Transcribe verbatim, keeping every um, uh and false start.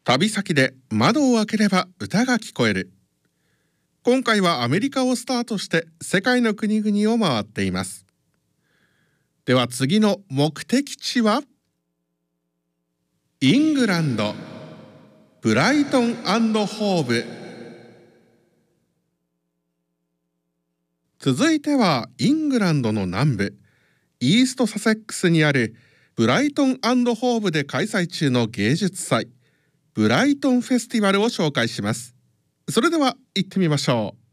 旅先で窓を開ければ歌が聞こえる。今回はアメリカをスタートして世界の国々を回っています。では次の目的地はイングランド、ブライトン&ホーブ。続いてはイングランドの南部イーストサセックスにあるブライトン&ホーブで開催中の芸術祭ブライトンフェスティバルを紹介します。それでは行ってみましょう。